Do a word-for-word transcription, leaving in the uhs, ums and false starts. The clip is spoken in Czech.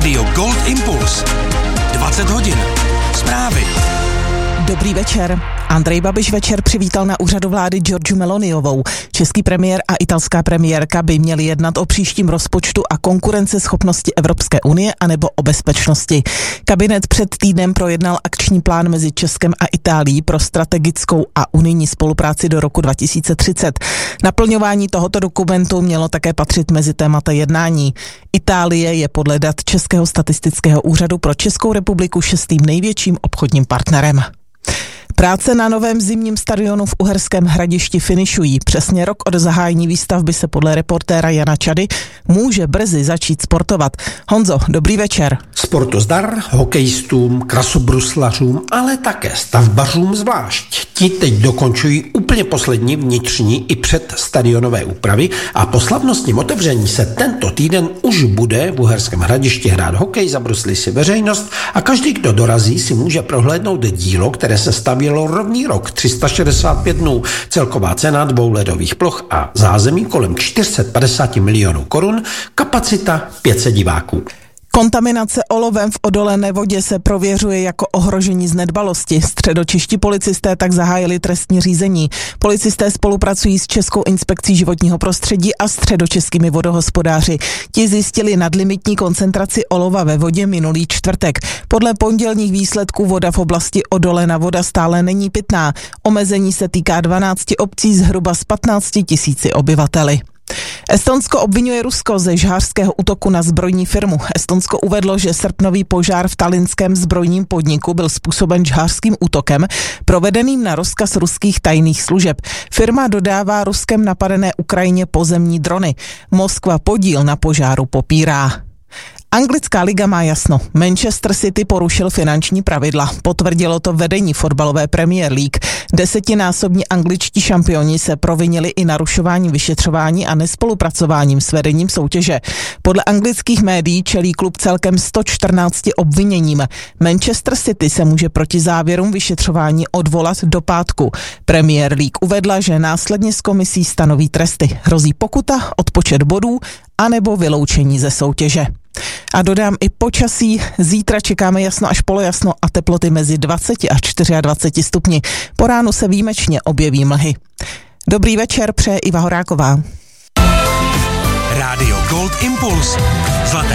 Rádio Gold Impuls. dvacet hodin. Zprávy. Dobrý večer. Andrej Babiš večer přivítal na úřadu vlády Giorgiu Meloniovou. Český premiér a italská premiérka by měli jednat o příštím rozpočtu a konkurenceschopnosti Evropské unie anebo o bezpečnosti. Kabinet před týdnem projednal akční plán mezi Českem a Itálií pro strategickou a unijní spolupráci do roku dva tisíce třicet. Naplňování tohoto dokumentu mělo také patřit mezi témata jednání. Itálie je podle dat Českého statistického úřadu pro Českou republiku šestým největším obchodním partnerem. Práce na novém zimním stadionu v Uherském Hradišti finišují. Přesně rok od zahájení výstavby se podle reportéra Jana Čady může brzy začít sportovat. Honzo, dobrý večer. Sportu zdar, hokejistům, krasobruslařům, ale také stavbařům zvlášť. Ti teď dokončují úplně poslední vnitřní i předstadionové úpravy a po slavnostním otevření se tento týden už bude v Uherském Hradišti hrát hokej, zabruslí si veřejnost a každý, kdo dorazí, si může prohlédnout dílo, které se stavělo rovný rok, tři sta šedesát pět dnů. Celková cena dvou ledových ploch a zázemí kolem čtyři sta padesát milionů korun, kapacita pět set diváků. Kontaminace olovem v odolené vodě se prověřuje jako ohrožení z nedbalosti. Středočeští policisté tak zahájili trestní řízení. Policisté spolupracují s Českou inspekcí životního prostředí a středočeskými vodohospodáři. Ti zjistili nadlimitní koncentraci olova ve vodě minulý čtvrtek. Podle pondělních výsledků voda v oblasti Odolena voda stále není pitná. Omezení se týká dvanácti obcí zhruba s patnácti tisíci obyvateli. Estonsko obvinuje Rusko ze žhářského útoku na zbrojní firmu. Estonsko uvedlo, že srpnový požár v talinském zbrojním podniku byl způsoben žhářským útokem, provedeným na rozkaz ruských tajných služeb. Firma dodává Ruskem napadené Ukrajině pozemní drony. Moskva podíl na požáru popírá. Anglická liga má jasno. Manchester City porušil finanční pravidla. Potvrdilo to vedení fotbalové Premier League. Desetinásobní angličtí šampioni se provinili i narušováním vyšetřování a nespolupracováním s vedením soutěže. Podle anglických médií čelí klub celkem sto čtrnácti obviněním. Manchester City se může proti závěrům vyšetřování odvolat do pátku. Premier League uvedla, že následně s komisí stanoví tresty. Hrozí pokuta, odpočet bodů anebo vyloučení ze soutěže. A dodám i počasí. Zítra čekáme jasno až polojasno a teploty mezi dvaceti až dvaceti čtyřmi stupni. Po ránu se výjimečně objeví mlhy. Dobrý večer, přeje Iva Horáková. Rádio Gold Impuls. Zlaté